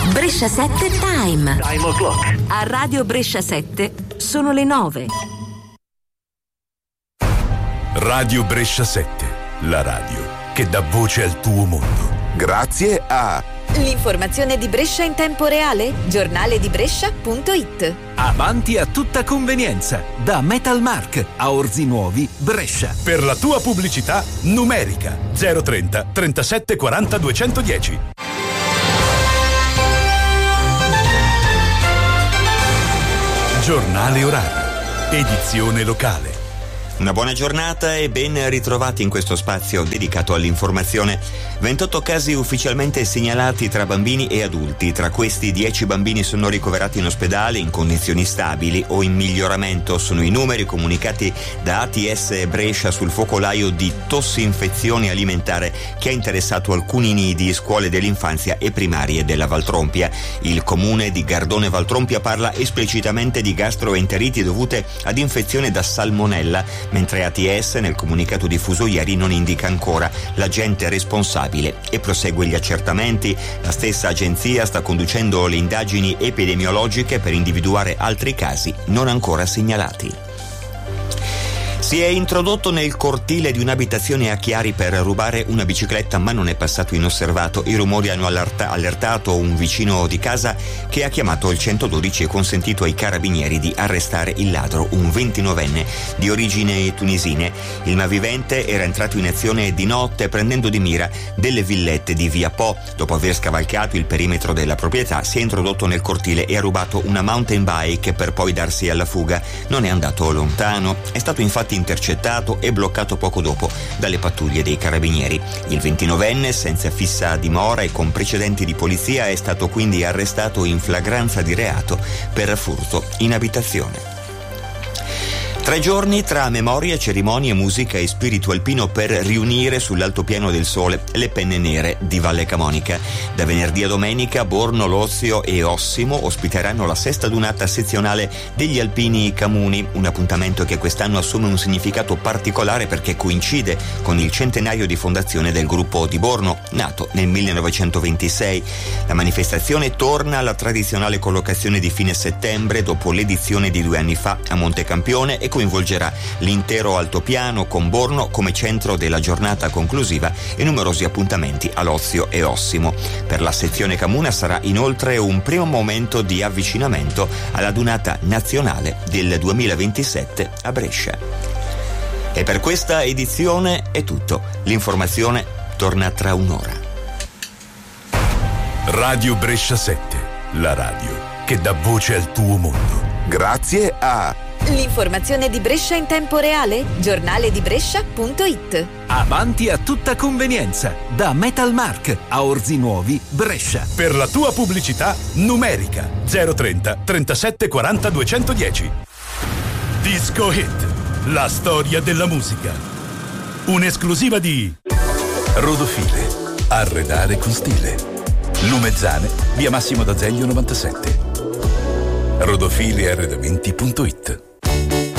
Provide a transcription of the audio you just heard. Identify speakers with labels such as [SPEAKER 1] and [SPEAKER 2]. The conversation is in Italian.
[SPEAKER 1] Brescia 7 Time.
[SPEAKER 2] Time o'clock.
[SPEAKER 1] A Radio Brescia 7 sono le 9.
[SPEAKER 3] Radio Brescia 7, la radio che dà voce al tuo mondo.
[SPEAKER 4] Grazie a
[SPEAKER 5] l'informazione di Brescia in tempo reale, giornale di Brescia.it.
[SPEAKER 6] Avanti a tutta convenienza, da Metalmark a Orzi Nuovi, Brescia.
[SPEAKER 3] Per la tua pubblicità numerica 030 37 40 210. Giornale orario, edizione locale.
[SPEAKER 7] Una buona giornata e ben ritrovati in questo spazio dedicato all'informazione. 28 casi ufficialmente segnalati tra bambini e adulti. Tra questi 10 bambini sono ricoverati in ospedale in condizioni stabili o in miglioramento. Sono i numeri comunicati da ATS Brescia sul focolaio di tossinfezione alimentare che ha interessato alcuni nidi, scuole dell'infanzia e primarie della Valtrompia. Il comune di Gardone Valtrompia parla esplicitamente di gastroenteriti dovute ad infezione da salmonella, mentre ATS nel comunicato diffuso ieri non indica ancora l'agente responsabile e prosegue gli accertamenti. La stessa agenzia sta conducendo le indagini epidemiologiche per individuare altri casi non ancora segnalati. Si è introdotto nel cortile di un'abitazione a Chiari per rubare una bicicletta, ma non è passato inosservato. I rumori hanno allertato un vicino di casa che ha chiamato il 112 e consentito ai carabinieri di arrestare il ladro, un 29enne di origini tunisine. Il malvivente era entrato in azione di notte prendendo di mira delle villette di Via Po. Dopo aver scavalcato il perimetro della proprietà, si è introdotto nel cortile e ha rubato una mountain bike per poi darsi alla fuga. Non è andato lontano. È stato infatti intercettato e bloccato poco dopo dalle pattuglie dei carabinieri. Il 29enne, senza fissa dimora e con precedenti di polizia, è stato quindi arrestato in flagranza di reato per furto in abitazione. 3 giorni tra memoria, cerimonie, musica e spirito alpino per riunire sull'altopiano del Sole le penne nere di Valle Camonica. Da venerdì a domenica Borno, Lozio e Ossimo ospiteranno la 6ª adunata sezionale degli Alpini Camuni, un appuntamento che quest'anno assume un significato particolare perché coincide con il centenario di fondazione del gruppo di Borno, nato nel 1926. La manifestazione torna alla tradizionale collocazione di fine settembre dopo l'edizione di 2 anni fa a Montecampione e coinvolgerà l'intero altopiano con Borno come centro della giornata conclusiva e numerosi appuntamenti a Lozio e Ossimo. Per la sezione Camuna sarà inoltre un primo momento di avvicinamento alla dunata nazionale del 2027 a Brescia. E per questa edizione è tutto. L'informazione torna tra un'ora.
[SPEAKER 3] Radio Brescia 7, la radio che dà voce al tuo mondo.
[SPEAKER 4] Grazie a
[SPEAKER 5] l'informazione di Brescia in tempo reale, giornale di Brescia.it.
[SPEAKER 6] Avanti a tutta convenienza, da Metalmark a Orzi Nuovi, Brescia.
[SPEAKER 3] Per la tua pubblicità numerica 030 37 40 210. Disco Hit, la storia della musica. Un'esclusiva di Rodofile, arredare con stile. Lumezzane, via Massimo d'Azeglio 97. Rodofiliarredamenti.it.